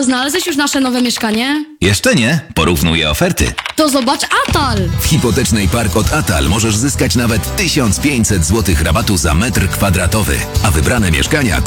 Co, znalazłeś już nasze nowe mieszkanie? Jeszcze nie? Porównuję oferty. To zobacz Atal! W Hipotecznej Park od Atal możesz zyskać nawet 1500 zł rabatu za metr kwadratowy, a wybrane mieszkania